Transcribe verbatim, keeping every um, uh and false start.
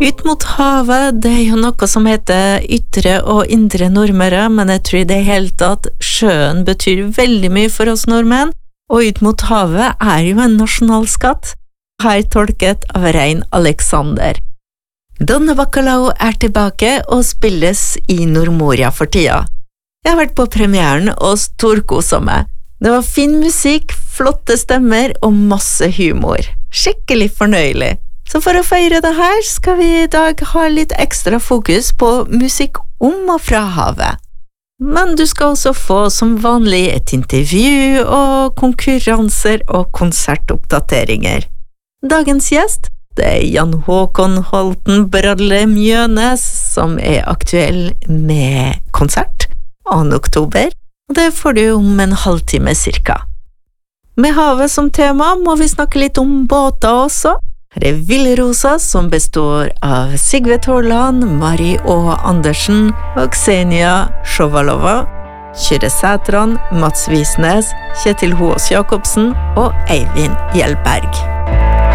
Ut mot havet, det er jo noe som heter ytre og indre nordmøre, men jeg tror det hele tatt sjøen betyr veldig mye for oss nordmenn, og ut mot havet er jo en nasjonalskatt, her tolket av Rein Alexander. Donna Bacalao er tilbake og spilles i Nordmoria for tida. Jeg har vært på premieren og storkoset meg. Det var fin musikk, flotte stemmer og masse humor. Skikkelig fornøyelig. Så for å feire det her skal vi i dag ha litt ekstra fokus på musikk om og fra havet. Men du skal også få som vanlig et intervju og konkurranser og konsertoppdateringer. Dagens gjest, det er Jan Håkon Holten Bradle Mjønes, som er aktuell med konsert annen oktober, og det får du om en halvtime cirka. Med havet som tema må vi snakke litt om båter også. Her er Villrosa, som består av Sigve Tårland, Mari Å. Andersen og Xenia Sjovalova, Kyrre Sætran, Mats Visnes, Kjetil Hoås Jakobsen og Eivind Hjelberg.